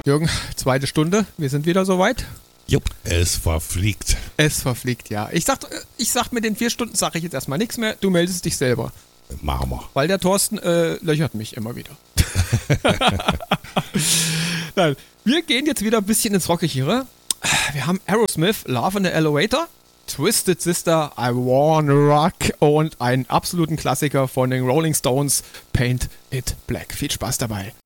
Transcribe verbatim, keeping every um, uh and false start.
Jürgen, zweite Stunde, wir sind wieder soweit. Jupp, es verfliegt. Es verfliegt, ja. Ich sag, ich sag mit den vier Stunden sage ich jetzt erstmal nichts mehr, du meldest dich selber. Machen wir. Weil der Thorsten äh, löchert mich immer wieder. Nein, wir gehen jetzt wieder ein bisschen ins Rockigere. Wir haben Aerosmith, Love in the Elevator, Twisted Sister, I Wanna Rock und einen absoluten Klassiker von den Rolling Stones, Paint It Black. Viel Spaß dabei.